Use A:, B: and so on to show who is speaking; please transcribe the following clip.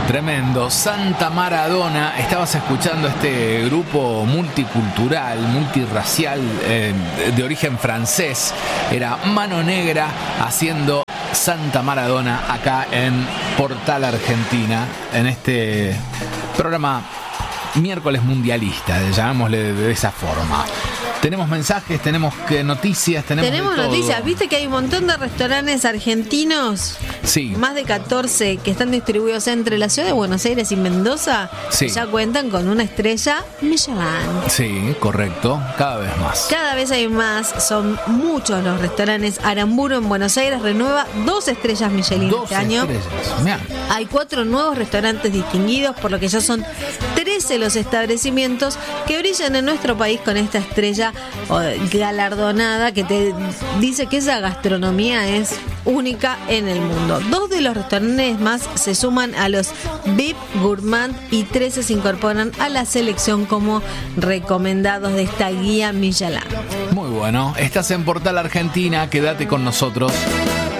A: Tremendo, Santa Maradona. Estabas escuchando este grupo multicultural, multirracial, de origen francés. Era Mano Negra haciendo Santa Maradona acá en Portal Argentina, en este programa miércoles mundialista, llamémosle de esa forma. Tenemos mensajes, tenemos noticias, tenemos
B: noticias. ¿Viste que hay un montón de restaurantes argentinos?
A: Sí.
B: Más de 14 que están distribuidos entre la ciudad de Buenos Aires y Mendoza.
A: Sí.
B: Ya cuentan con una estrella Michelin.
A: Sí, correcto. Cada vez más.
B: Cada vez hay más. Son muchos los restaurantes. Aramburu en Buenos Aires renueva 2 estrellas Michelin este año.
A: 2 estrellas. Mirá.
B: Hay 4 nuevos restaurantes distinguidos, por lo que ya son 13 los establecimientos que brillan en nuestro país con esta estrella galardonada que te dice que esa gastronomía es única en el mundo. 2 de los restaurantes más se suman a los VIP Gourmand y 13 se incorporan a la selección como recomendados de esta guía Michelin.
A: Muy bueno. Estás en Portal Argentina, quédate con nosotros.